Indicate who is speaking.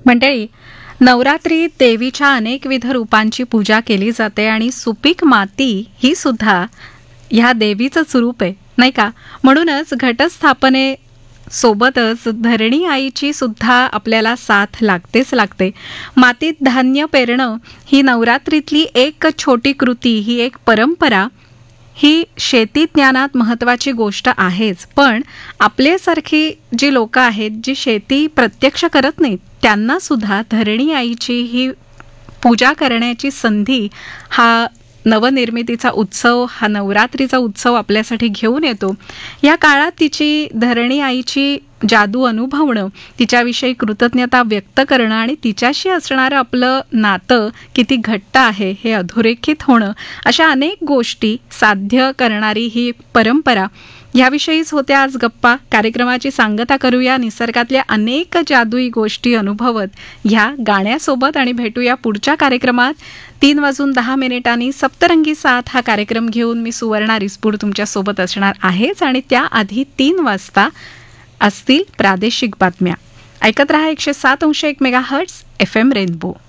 Speaker 1: मंडळी, नवरात्रीत देवीच्या अनेकविध रूपांची पूजा केली जाते आणि सुपीक माती ही सुद्धा ह्या देवीचंच रूप आहे, नाही का? म्हणूनच घटस्थापने सोबतच धरणी आईची सुद्धा आपल्याला साथ लागतेच लागते. मातीत धान्य पेरणं ही नवरात्रीतली एक छोटी कृती, ही एक परंपरा, ही शेती ज्ञानात महत्त्वाची गोष्ट आहेच. पण आपल्यासारखी जी लोकं आहेत, जी शेती प्रत्यक्ष करत नाहीत, त्यांना सुद्धा धरणी आईची ही पूजा करण्याची संधी हा नवनिर्मितीचा उत्सव, हा नवरात्रीचा उत्सव आपल्यासाठी घेऊन येतो. या काळात तिची धरणी आईची जादू अनुभवणं, तिच्याविषयी कृतज्ञता व्यक्त करणं आणि तिच्याशी असणारं आपलं नातं किती घट्ट आहे हे अधोरेखित होणं, अशा अनेक गोष्टी साध्य करणारी ही परंपरा, ह्याविषयीच होत्या आज गप्पा. कार्यक्रमाची सांगता करूया निसर्गातल्या अनेक जादुई गोष्टी अनुभवत ह्या गाण्यासोबत आणि भेटूया पुढच्या कार्यक्रमात. 3:10 सप्तरंगी साथ हा कार्यक्रम घेऊन मी सुवर्णा रिसपूड तुमच्यासोबत असणार आहेच आणि त्याआधी 3 वाजता असतील प्रादेशिक बातम्या. ऐकत रहा 107.1 मेगाहर्ट्झ FM रेनबो.